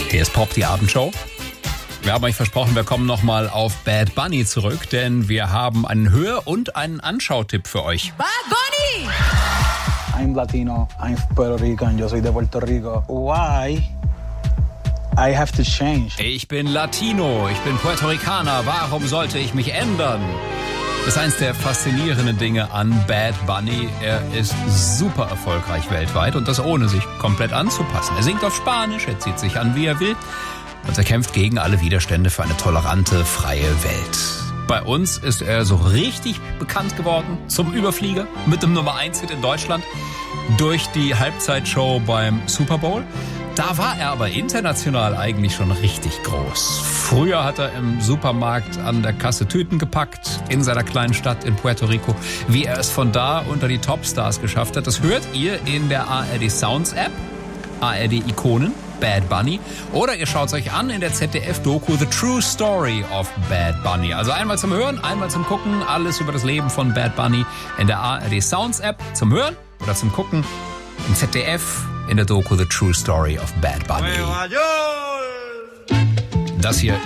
Hier ist Pop, die Abendshow. Wir haben euch versprochen, wir kommen nochmal auf Bad Bunny zurück, denn wir haben einen Hör- und einen Anschautipp für euch. Bad Bunny! I'm Latino, I'm Puerto Rican, yo soy de Puerto Rico. Why I have to change? Ich bin Latino, ich bin Puerto Ricaner, warum sollte ich mich ändern? Das ist eins der faszinierenden Dinge an Bad Bunny. Er ist super erfolgreich weltweit und das ohne sich komplett anzupassen. Er singt auf Spanisch, er zieht sich an, wie er will. Und er kämpft gegen alle Widerstände für eine tolerante, freie Welt. Bei uns ist er so richtig bekannt geworden zum Überflieger mit dem Nummer 1-Hit in Deutschland durch die Halbzeitshow beim Super Bowl. Da war er aber international eigentlich schon richtig groß. Früher hat er im Supermarkt an der Kasse Tüten gepackt in seiner kleinen Stadt in Puerto Rico. Wie er es von da unter die Topstars geschafft hat, das hört ihr in der ARD Sounds App, ARD Ikonen. Bad Bunny. Oder ihr schaut es euch an in der ZDF-Doku The True Story of Bad Bunny. Also einmal zum Hören, einmal zum Gucken. Alles über das Leben von Bad Bunny in der ARD Sounds App zum Hören oder zum Gucken im ZDF in der Doku The True Story of Bad Bunny. Das hier